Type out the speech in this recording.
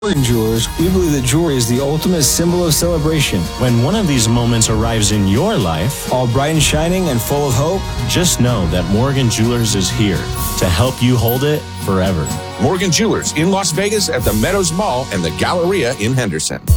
Morgan Jewelers, we believe that jewelry is the ultimate symbol of celebration. When one of these moments arrives in your life, all bright and shining and full of hope, just know that Morgan Jewelers is here to help you hold it forever. Morgan Jewelers in Las Vegas at the Meadows Mall and the Galleria in Henderson.